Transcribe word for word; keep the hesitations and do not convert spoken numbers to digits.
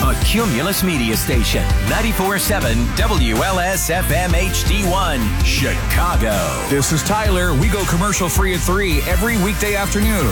a Cumulus Media Station. ninety-four point seven W L S F M H D one, Chicago. This is Tyler. We go commercial free at three every weekday afternoon.